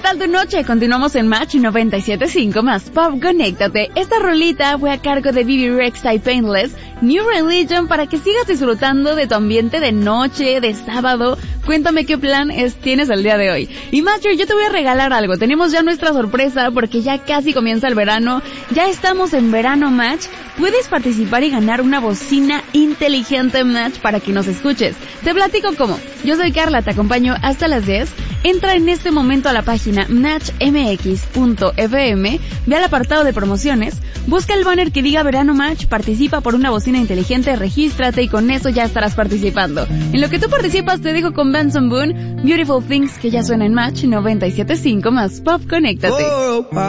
tal tu noche? Continuamos en Match 97.5 más Pop, conéctate. Esta rolita fue a cargo de Bibi Rexha y Painless, New Religion, para que sigas disfrutando de tu ambiente de noche, de sábado. Cuéntame qué plan tienes el día de hoy. Y Matcher, yo te voy a regalar algo. Tenemos ya nuestra sorpresa porque ya casi comienza el verano. Ya estamos en verano, Match. Puedes participar y ganar una bocina inteligente, Match, para que nos escuches. Te platico cómo. Yo soy Carla, te acompaño hasta las 10. Entra en este momento a la página matchmx.fm, ve al apartado de promociones, busca el banner que diga Verano Match, participa por una bocina inteligente, regístrate y con eso ya estarás participando. En lo que tú participas te dejo con Benson Boone, Beautiful Things, que ya suena en Match 97.5 más Pop, conéctate.